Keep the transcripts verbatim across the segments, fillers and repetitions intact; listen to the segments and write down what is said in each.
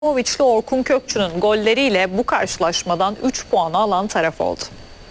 Moviçli Orkun Kökçü'nün golleriyle bu karşılaşmadan üç puanı alan taraf oldu.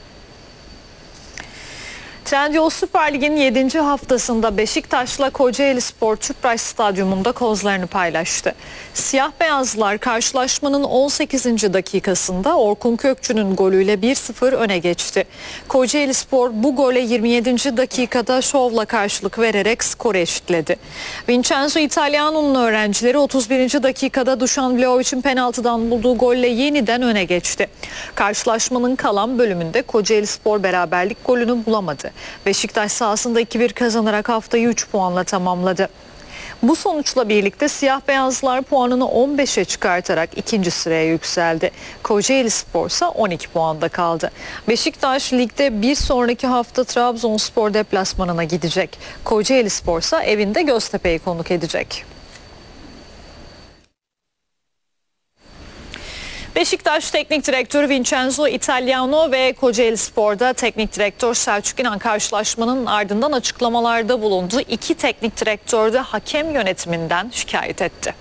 Trendyol Süper Lig'in yedinci haftasında Beşiktaş'la Kocaelispor Tüpraş Stadyumunda kozlarını paylaştı. Siyah beyazlılar karşılaşmanın on sekizinci dakikasında Orkun Kökçü'nün golüyle bir sıfır öne geçti. Kocaelispor bu gole yirmi yedinci dakikada şovla karşılık vererek skoru eşitledi. Vincenzo Italiano'nun öğrencileri otuz birinci dakikada Dušan Vlahovic'in penaltıdan bulduğu golle yeniden öne geçti. Karşılaşmanın kalan bölümünde Kocaelispor beraberlik golünü bulamadı. Beşiktaş sahasında iki bir kazanarak haftayı üç puanla tamamladı. Bu sonuçla birlikte siyah beyazlar puanını on beşe çıkartarak ikinci sıraya yükseldi. Kocaelispor ise on iki puanda kaldı. Beşiktaş ligde bir sonraki hafta Trabzonspor deplasmanına gidecek. Kocaelispor ise evinde Göztepe'yi konuk edecek. Beşiktaş Teknik Direktörü Vincenzo Italiano ve Kocaelispor'da Teknik Direktör Selçuk İnan karşılaşmanın ardından açıklamalarda bulundu. İki teknik direktör de hakem yönetiminden şikayet etti.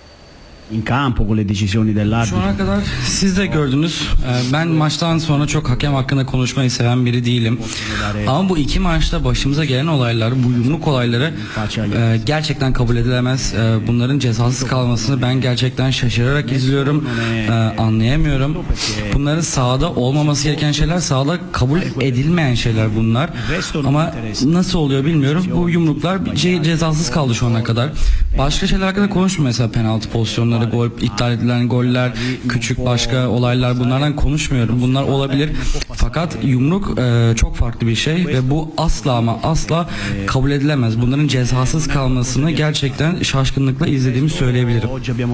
In campo con le decisioni dell'arbitro. Şu ana kadar siz de gördünüz. Ben maçtan sonra çok hakem hakkında konuşmayı seven biri değilim. Ama bu iki maçta başımıza gelen olaylar, bu yumruk olayları gerçekten kabul edilemez. Bunların cezasız kalmasını ben gerçekten şaşırarak izliyorum. Anlayamıyorum. Bunların sahada olmaması gereken şeyler, sahada kabul edilmeyen şeyler bunlar. Ama nasıl oluyor bilmiyorum. Bu yumruklar cezasız kaldı şu ana kadar. Başka şeyler hakkında konuşmuyorum. Mesela penaltı pozisyonları, gol, iptal edilen goller, küçük başka olaylar, bunlardan konuşmuyorum. Bunlar olabilir. Fakat yumruk e, çok farklı bir şey ve bu asla ama asla kabul edilemez. Bunların cezasız kalmasını gerçekten şaşkınlıkla izlediğimi söyleyebilirim.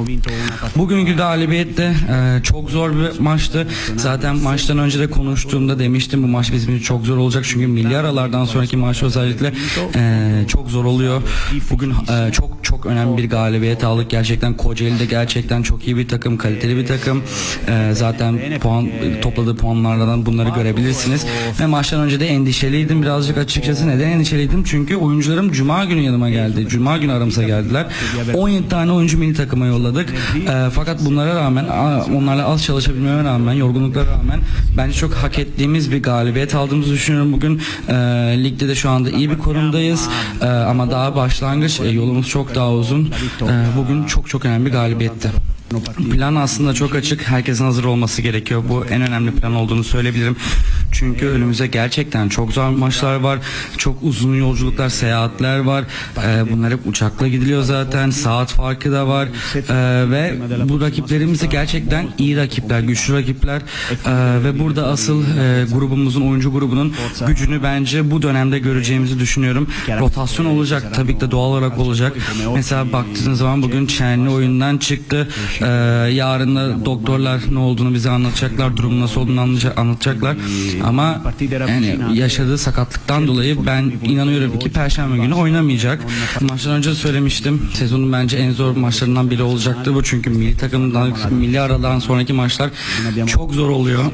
Bugünkü galibiyet de e, çok zor bir maçtı. Zaten maçtan önce de konuştuğumda demiştim bu maç bizim için çok zor olacak. Çünkü milli aralardan sonraki maç özellikle e, çok zor oluyor. Bugün e, çok çok önemli bir galibiyet aldık. Gerçekten Kocaeli'de gerçekten çok iyi bir takım, kaliteli bir takım. Ee, zaten puan topladığı puanlardan bunları görebilirsiniz. Ve maçtan önce de endişeliydim birazcık açıkçası. Neden endişeliydim? Çünkü oyuncularım Cuma günü yanıma geldi. Cuma günü aramıza geldiler. on yedi tane oyuncu milli takıma yolladık. Ee, fakat bunlara rağmen, onlarla az çalışabilmeme rağmen, yorgunluklara rağmen bence çok hak ettiğimiz bir galibiyet aldığımızı düşünüyorum bugün. Ee, ligde de şu anda iyi bir konumdayız. Ee, ama daha başlangıç, e, yolumuz çok daha uzun. Ee, bugün çok çok önemli bir galibiyetti. Plan aslında çok açık. Herkesin hazır olması gerekiyor. Bu en önemli plan olduğunu söyleyebilirim. Çünkü önümüzde gerçekten çok zor maçlar var. Çok uzun yolculuklar, seyahatler var. Ee, bunlar hep uçakla gidiliyor zaten. Saat farkı da var. Ee, ve bu rakiplerimiz de gerçekten iyi rakipler, güçlü rakipler. Ee, ve burada asıl e, grubumuzun, oyuncu grubunun gücünü bence bu dönemde göreceğimizi düşünüyorum. Rotasyon olacak. Tabii ki de doğal olarak olacak. Mesela baktığınız zaman bugün Çenli oyundan çıktı. Ee, yarın da doktorlar ne olduğunu bize anlatacaklar, durumun nasıl olduğunu anlatacaklar. Ama yani yaşadığı sakatlıktan dolayı ben inanıyorum ki Perşembe günü oynamayacak. Maçtan önce söylemiştim. Sezonun bence en zor maçlarından biri olacaktır bu. Çünkü milli takımdan, milli aradan sonraki maçlar çok zor oluyor.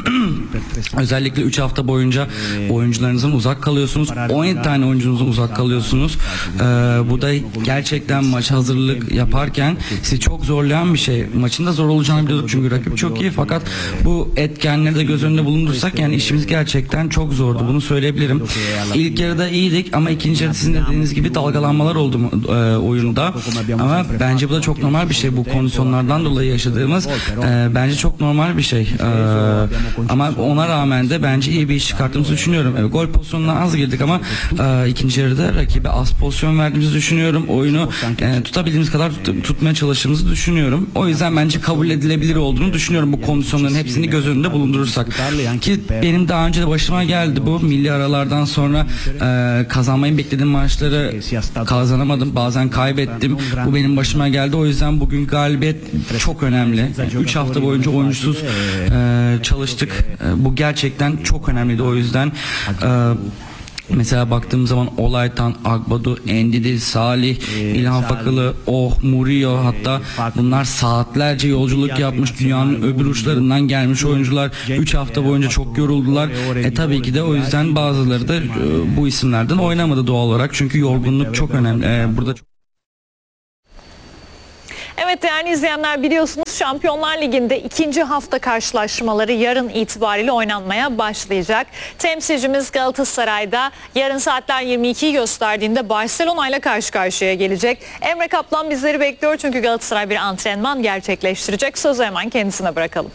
Özellikle üç hafta boyunca oyuncularınızın uzak kalıyorsunuz. on yedi tane oyuncunuzun uzak kalıyorsunuz. Ee, bu da gerçekten maç hazırlık yaparken sizi çok zorlayan bir şey. Maçın da zor olacağını biliyorduk çünkü rakip çok iyi, fakat bu etkenleri de göz önünde bulundursak yani işimiz gerçekten çok zordu. Bunu söyleyebilirim. İlk yarıda iyiydik ama ikinci yarıda sizin dediğiniz gibi dalgalanmalar oldu e, oyunda. Ama bence bu da çok normal bir şey. Bu kondisyonlardan dolayı yaşadığımız e, bence çok normal bir şey. E, ama ona rağmen de bence iyi bir iş çıkarttığımızı düşünüyorum. Evet, gol pozisyonuna az girdik ama e, ikinci yarıda rakibe az pozisyon verdiğimizi düşünüyorum. Oyunu e, tutabildiğimiz kadar tut, tutmaya çalıştığımızı düşünüyorum. O yüzden bence kabul edilebilir olduğunu düşünüyorum bu kondisyonların hepsini göz önünde bulundurursak. Ki benim daha önce de başıma geldi bu. Milli aralardan sonra e, kazanmayı beklediğim maçları kazanamadım. Bazen kaybettim. Bu benim başıma geldi. O yüzden bugün galibiyet çok önemli. üç hafta boyunca oyuncusuz e, çalıştık. E, bu gerçekten çok önemliydi. O yüzden e, mesela baktığım zaman Olaytan, Agbadu, Endidi, Salih, İlhan Fakılı, Oh, Murillo, hatta bunlar saatlerce yolculuk yapmış, dünyanın öbür uçlarından gelmiş oyuncular. üç hafta boyunca çok yoruldular. E tabii ki de o yüzden bazıları da e, bu isimlerden oynamadı doğal olarak. Çünkü yorgunluk çok önemli. E, burada çok Evet değerli izleyenler, biliyorsunuz Şampiyonlar Ligi'nde ikinci hafta karşılaşmaları yarın itibariyle oynanmaya başlayacak. Temsilcimiz Galatasaray'da yarın saatler yirmi ikiyi gösterdiğinde Barcelona ile karşı karşıya gelecek. Emre Kaplan bizleri bekliyor çünkü Galatasaray bir antrenman gerçekleştirecek. Sözü hemen kendisine bırakalım.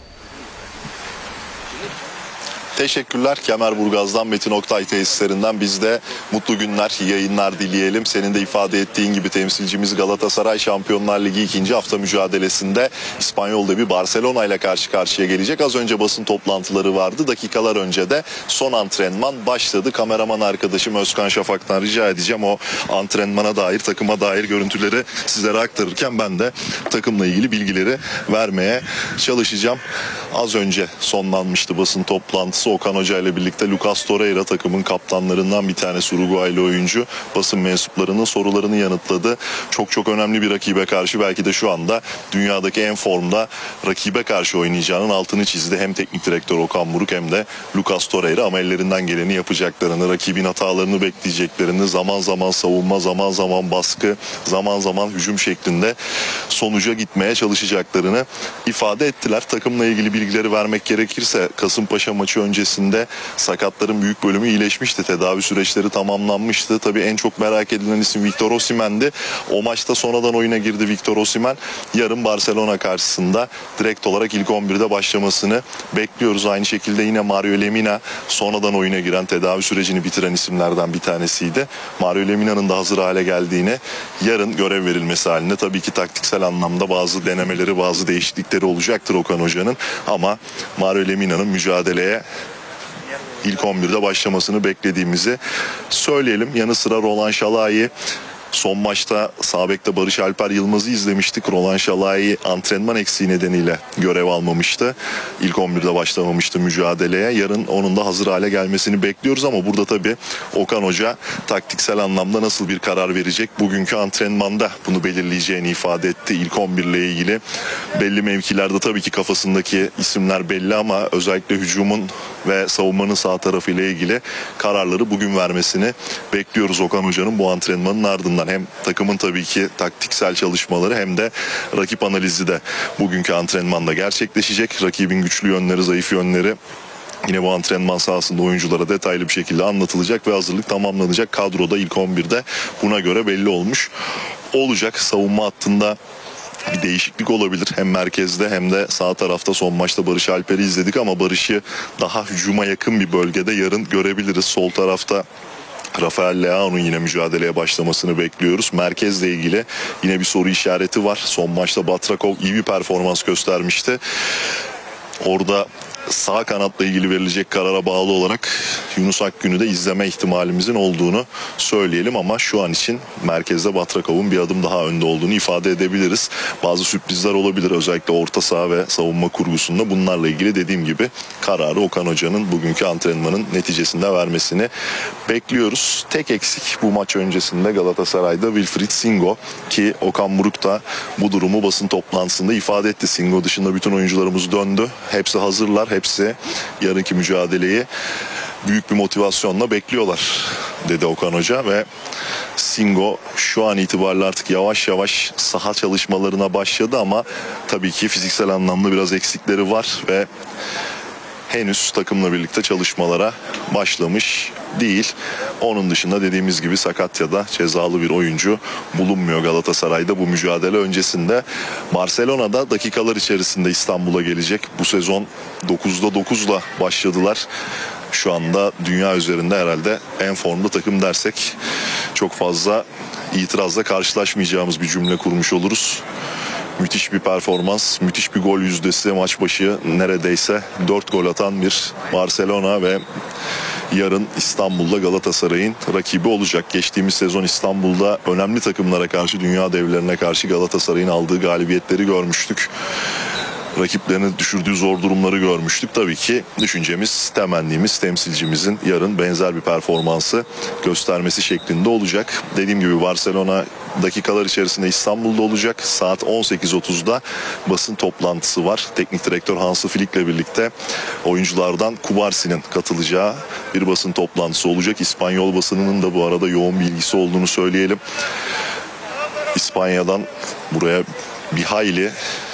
Teşekkürler. Kemerburgaz'dan, Metin Oktay tesislerinden biz de mutlu günler, yayınlar dileyelim. Senin de ifade ettiğin gibi temsilcimiz Galatasaray Şampiyonlar Ligi ikinci hafta mücadelesinde İspanyol'da bir Barcelona ile karşı karşıya gelecek. Az önce basın toplantıları vardı. Dakikalar önce de son antrenman başladı. Kameraman arkadaşım Özkan Şafak'tan rica edeceğim o antrenmana dair, takıma dair görüntüleri sizlere aktarırken ben de takımla ilgili bilgileri vermeye çalışacağım. Az önce sonlanmıştı basın toplantısı. Okan Hoca ile birlikte Lucas Torreira, takımın kaptanlarından bir tanesi, Uruguaylı oyuncu, basın mensuplarının sorularını yanıtladı. Çok çok önemli bir rakibe karşı, belki de şu anda dünyadaki en formda rakibe karşı oynayacağının altını çizdi. Hem teknik direktör Okan Buruk hem de Lucas Torreira, ama ellerinden geleni yapacaklarını, rakibin hatalarını bekleyeceklerini, zaman zaman savunma, zaman zaman baskı, zaman zaman hücum şeklinde sonuca gitmeye çalışacaklarını ifade ettiler. Takımla ilgili bilgileri vermek gerekirse Kasımpaşa maçı öncesinde sakatların büyük bölümü iyileşmişti. Tedavi süreçleri tamamlanmıştı. Tabii en çok merak edilen isim Victor Osimhen'di. O maçta sonradan oyuna girdi Victor Osimhen. Yarın Barcelona karşısında direkt olarak ilk on birde başlamasını bekliyoruz. Aynı şekilde yine Mario Lemina sonradan oyuna giren, tedavi sürecini bitiren isimlerden bir tanesiydi. Mario Lemina'nın da hazır hale geldiğini, yarın görev verilmesi halinde tabii ki taktiksel anlamda bazı denemeleri, bazı değişiklikleri olacaktır Okan Hoca'nın, ama Mario Lemina'nın mücadeleye ilk on birde başlamasını beklediğimizi söyleyelim. Yanı sıra Roland Şalai, son maçta sağ bekte Barış Alper Yılmaz'ı izlemiştik. Roland Şalai antrenman eksiği nedeniyle görev almamıştı. İlk on birde başlamamıştı mücadeleye. Yarın onun da hazır hale gelmesini bekliyoruz, ama burada tabii Okan Hoca taktiksel anlamda nasıl bir karar verecek? Bugünkü antrenmanda bunu belirleyeceğini ifade etti. İlk on bir ile ilgili belli mevkilerde tabii ki kafasındaki isimler belli, ama özellikle hücumun ve savunmanın sağ tarafı ile ilgili kararları bugün vermesini bekliyoruz Okan Hoca'nın bu antrenmanın ardından. Hem takımın tabii ki taktiksel çalışmaları hem de rakip analizi de bugünkü antrenmanda gerçekleşecek. Rakibin güçlü yönleri, zayıf yönleri yine bu antrenman sahasında oyunculara detaylı bir şekilde anlatılacak ve hazırlık tamamlanacak. Kadroda ilk on birde buna göre belli olmuş olacak. Savunma hattında bir değişiklik olabilir. Hem merkezde hem de sağ tarafta son maçta Barış Alper'i izledik, ama Barış'ı daha hücuma yakın bir bölgede yarın görebiliriz. Sol tarafta Rafael Leao'nun yine mücadeleye başlamasını bekliyoruz. Merkezle ilgili yine bir soru işareti var. Son maçta Batrakov iyi bir performans göstermişti. Orada sağ kanatla ilgili verilecek karara bağlı olarak Yunus Akgün'ü de izleme ihtimalimizin olduğunu söyleyelim, ama şu an için merkezde Batrakov'un bir adım daha önde olduğunu ifade edebiliriz. Bazı sürprizler olabilir, özellikle orta saha ve savunma kurgusunda. Bunlarla ilgili dediğim gibi kararı Okan Hoca'nın bugünkü antrenmanın neticesinde vermesini bekliyoruz. Tek eksik bu maç öncesinde Galatasaray'da Wilfried Singo, ki Okan Buruk da bu durumu basın toplantısında ifade etti. Singo dışında bütün oyuncularımız döndü. Hepsi hazırlar. Hepsi yarınki mücadeleyi büyük bir motivasyonla bekliyorlar dedi Okan Hoca, ve Singo şu an itibariyle artık yavaş yavaş saha çalışmalarına başladı, ama tabii ki fiziksel anlamda biraz eksikleri var ve henüz takımla birlikte çalışmalara başlamış değil. Onun dışında dediğimiz gibi sakat ya da cezalı bir oyuncu bulunmuyor Galatasaray'da bu mücadele öncesinde. Barcelona'da dakikalar içerisinde İstanbul'a gelecek. Bu sezon dokuzda dokuzla başladılar. Şu anda dünya üzerinde herhalde en formda takım dersek çok fazla itirazla karşılaşmayacağımız bir cümle kurmuş oluruz. Müthiş bir performans, müthiş bir gol yüzdesi, maç başı neredeyse dört gol atan bir Barcelona ve yarın İstanbul'da Galatasaray'ın rakibi olacak. Geçtiğimiz sezon İstanbul'da önemli takımlara karşı, dünya devlerine karşı Galatasaray'ın aldığı galibiyetleri görmüştük. Rakiplerini düşürdüğü zor durumları görmüştük. Tabii ki düşüncemiz, temennimiz temsilcimizin yarın benzer bir performansı göstermesi şeklinde olacak. Dediğim gibi Barcelona dakikalar içerisinde İstanbul'da olacak. Saat on sekiz otuzda basın toplantısı var. Teknik direktör Hansi Flick'le birlikte oyunculardan Kubarsi'nin katılacağı bir basın toplantısı olacak. İspanyol basınının da bu arada yoğun bir ilgisi olduğunu söyleyelim. İspanya'dan buraya bir hayli